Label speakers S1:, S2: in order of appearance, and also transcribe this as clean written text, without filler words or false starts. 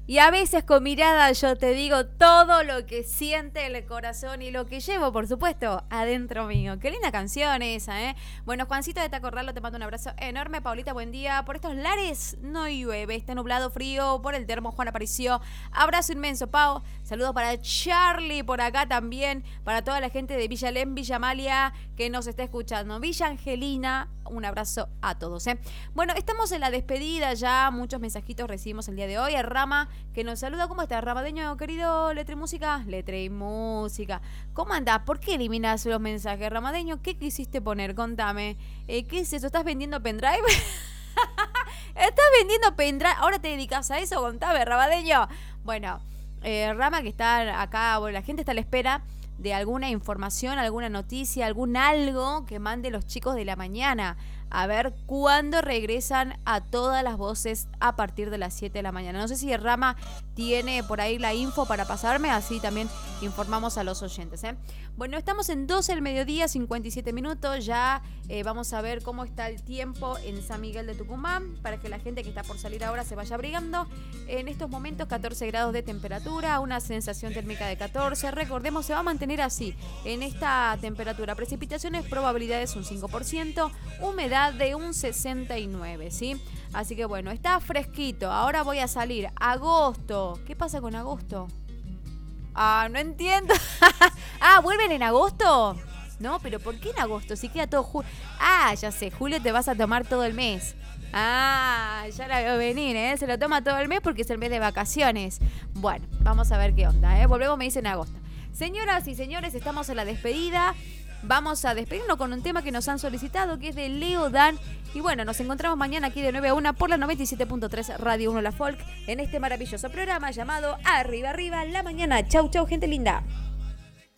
S1: Y a veces con mirada yo te digo todo lo que siente el corazón y lo que llevo, por supuesto, adentro mío. Qué linda canción esa, ¿eh? Bueno, Juancito de Tacorralo, te mando un abrazo enorme. Paulita, buen día. Por estos lares no llueve, está nublado, frío. Por el termo, Juan apareció. Abrazo inmenso, Pau. Saludos para Charlie por acá también. Para toda la gente de Villa Alem, Villa Amalia, que nos está escuchando. Villa Angelina, un abrazo a todos, ¿eh? Bueno, estamos en la despedida ya. Muchos mensajitos recibimos el día de hoy. A Rama, que nos saluda. ¿Cómo estás, Ramadeño, querido? Letra y música. Letra y música. ¿Cómo andás? ¿Por qué eliminas los mensajes, Ramadeño? ¿Qué quisiste poner? Contame. ¿Qué es eso? ¿Estás vendiendo pendrive? ¿Estás vendiendo pendrive? ¿Ahora te dedicas a eso? Contame, Ramadeño. Bueno, Rama, que está acá, bueno, la gente está a la espera de alguna información, alguna noticia, algún algo que mande los chicos de la mañana. A ver cuándo regresan a todas las voces a partir de las 7 de la mañana. No sé si Rama tiene por ahí la info para pasarme, así también informamos a los oyentes, ¿eh? Bueno, estamos en 12 del mediodía, 57 minutos. Ya vamos a ver cómo está el tiempo en San Miguel de Tucumán, para que la gente que está por salir ahora se vaya abrigando. En estos momentos 14 grados de temperatura, una sensación térmica de 14. Recordemos, se va a mantener así, en esta temperatura. Precipitaciones, probabilidades un 5%, humedad de un 69%, ¿sí? Así que bueno, está fresquito. Ahora voy a salir. Agosto. ¿Qué pasa con agosto? No entiendo. ¿Vuelven en agosto? No, pero ¿por qué en agosto? Si queda todo julio. Ya sé, julio te vas a tomar todo el mes. Ya la veo venir, ¿eh? Se lo toma todo el mes porque es el mes de vacaciones. Bueno, vamos a ver qué onda, ¿eh? Volvemos, me dicen en agosto. Señoras y señores, estamos en la despedida. Vamos a despedirnos con un tema que nos han solicitado, que es de Leo Dan. Y bueno, nos encontramos mañana aquí de 9 a 1 por la 97.3 Radio 1 La Folk, en este maravilloso programa llamado Arriba Arriba la Mañana. Chau, chau, gente linda.